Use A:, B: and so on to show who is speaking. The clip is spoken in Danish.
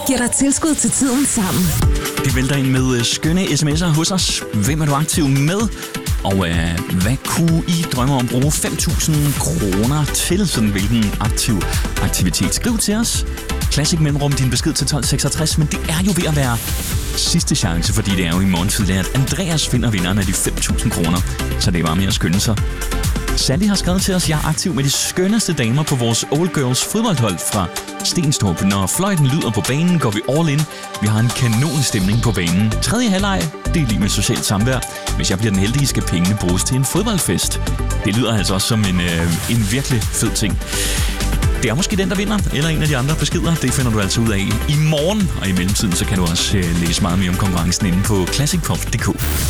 A: Giver dig tilskud til tiden sammen.
B: Det vælter ind med skønne sms'er hos os. Hvem er du aktiv med? Og hvad kunne I drømme om at bruge 5.000 kroner til? Sådan hvilken aktivitet? Skriv til os. Classic mellemrum din besked til 1266, men det er jo ved at være sidste chance, fordi det er jo i morgen tidlig, at Andreas finder vinderen af de 5.000 kroner. Så det er bare med at skynde sig. Sally har skrevet til os, jeg er aktiv med de skønneste damer på vores Old Girls fodboldhold fra Stenstrup. Når fløjten lyder på banen, går vi all in. Vi har en kanonstemning på banen. Tredje halvleg, det er lige med socialt samvær. Hvis jeg bliver den heldige, skal pengene bruges til en fodboldfest. Det lyder altså også som en virkelig fed ting. Det er måske den, der vinder, eller en af de andre beskeder. Det finder du altså ud af i morgen. Og i mellemtiden, så kan du også læse meget mere om konkurrencen inde på classicpop.dk.